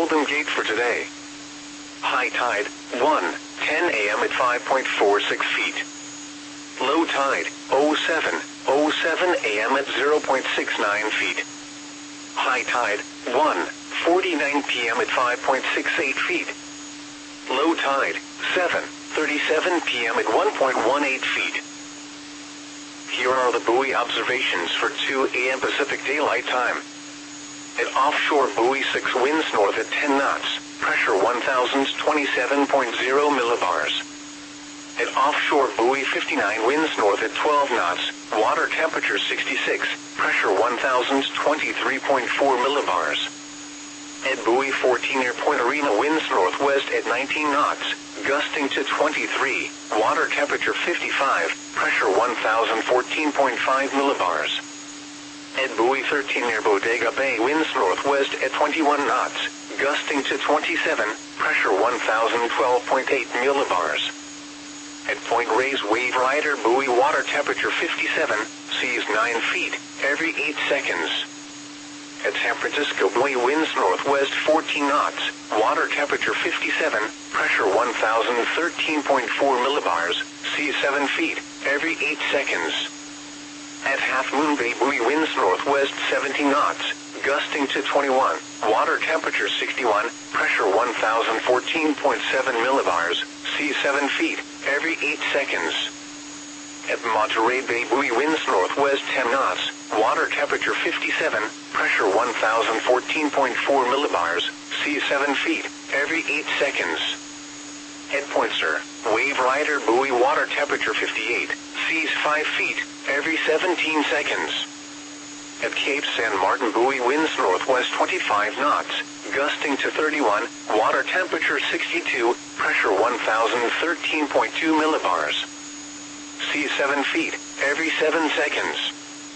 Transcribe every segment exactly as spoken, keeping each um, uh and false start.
Golden Gate for today. High tide, one ten a m at five point four six feet. Low tide, oh seven oh seven a m at zero point six nine feet. High tide, one forty-nine p m at five point six eight feet. Low tide, seven thirty-seven p m at one point one eight feet. Here are the buoy observations for two a m Pacific Daylight Time. At offshore buoy six, winds north at ten knots, pressure one thousand twenty-seven point zero millibars. At offshore buoy fifty-nine, winds north at twelve knots, water temperature sixty-six, pressure one thousand twenty-three point four millibars. At buoy fourteen, near Point Arena, winds northwest at nineteen knots, gusting to twenty-three, water temperature fifty-five, pressure one thousand fourteen point five millibars. At buoy thirteen, near Bodega Bay, winds northwest at twenty-one knots, gusting to twenty-seven, pressure one thousand twelve point eight millibars. At Point Reyes Wave Rider buoy, water temperature fifty-seven, seas nine feet, every eight seconds. At San Francisco buoy, winds northwest fourteen knots, water temperature fifty-seven, pressure one thousand thirteen point four millibars, seas seven feet, every eight seconds. At Half Moon Bay buoy, winds northwest seventeen knots, gusting to twenty-one, water temperature sixty-one, pressure one thousand fourteen point seven millibars, seas seven feet, every eight seconds. At Monterey Bay buoy, winds northwest ten knots, water temperature fifty-seven, pressure one thousand fourteen point four millibars, seas seven feet, every eight seconds. At Point Sur, Wave Rider buoy, water temperature fifty-eight, seas five feet, every seventeen seconds. At Cape San Martin buoy, winds northwest twenty-five knots, gusting to thirty-one, water temperature sixty-two, pressure one thousand thirteen point two millibars. Seas seven feet, every seven seconds.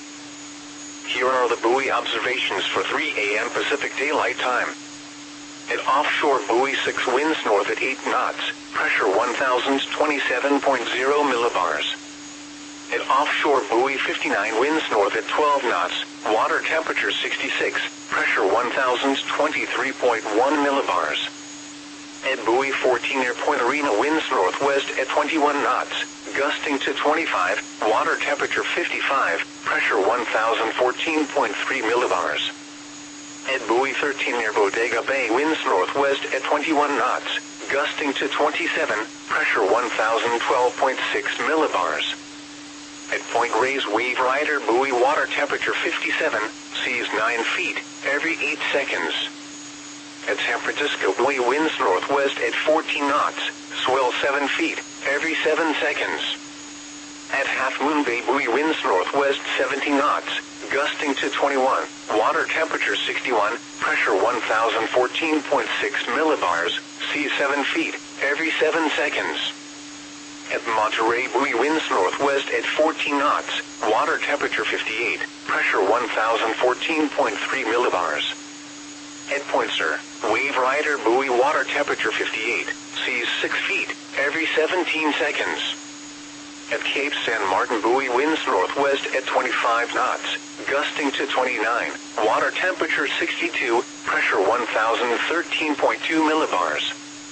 Here are the buoy observations for three a m Pacific Daylight Time. At offshore buoy six, winds north at eight knots, pressure one thousand twenty-seven point zero millibars. At offshore buoy fifty-nine, winds north at twelve knots, water temperature sixty-six, pressure one thousand twenty-three point one millibars. At buoy fourteen, near Point Arena, winds northwest at twenty-one knots, gusting to twenty-five, water temperature fifty-five, pressure one thousand fourteen point three millibars. At buoy thirteen, near Bodega Bay, winds northwest at twenty-one knots, gusting to twenty-seven, pressure one thousand twelve point six millibars. At Point Reyes Wave Rider buoy, water temperature fifty-seven, seas nine feet, every eight seconds. At San Francisco buoy, winds northwest at fourteen knots, swell seven feet, every seven seconds. At Half Moon Bay buoy, winds northwest seventeen knots, gusting to twenty-one, water temperature sixty-one, pressure one thousand fourteen point six millibars, seas seven feet, every seven seconds. At Monterey buoy, winds northwest at fourteen knots, water temperature fifty-eight, pressure one thousand fourteen point three millibars. At Point Sur, Wave Rider buoy, water temperature fifty-eight, seas six feet, every seventeen seconds. At Cape San Martin buoy, winds northwest at twenty-five knots, gusting to twenty-nine, water temperature sixty-two, pressure one thousand thirteen point two millibars.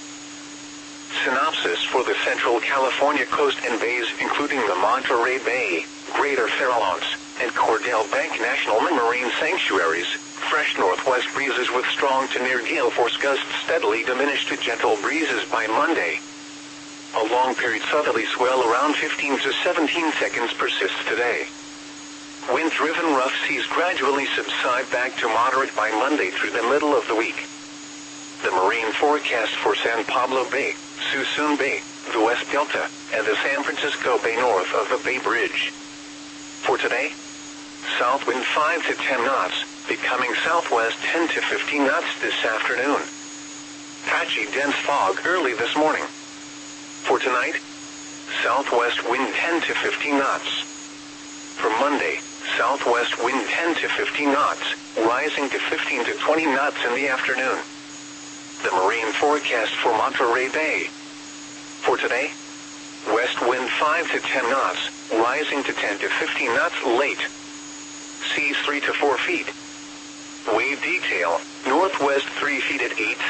Synopsis for the Central California coast and bays, including the Monterey Bay, Greater Farallones, and Cordell Bank National Marine Sanctuaries. Fresh northwest breezes with strong to near gale force gusts steadily diminish to gentle breezes by Monday. A long-period southerly swell around fifteen to seventeen seconds persists today. Wind-driven rough seas gradually subside back to moderate by Monday through the middle of the week. The marine forecast for San Pablo Bay, Suisun Bay, the West Delta, and the San Francisco Bay north of the Bay Bridge. For today, south wind five to ten knots, becoming southwest ten to fifteen knots this afternoon. Patchy dense fog early this morning. For tonight, southwest wind ten to fifteen knots. For Monday, southwest wind ten to fifteen knots, rising to fifteen to twenty knots in the afternoon. The marine forecast for Monterey Bay. For today, west wind five to ten knots, rising to ten to fifteen knots late. Seas three to four feet. Wave detail, northwest three feet at eight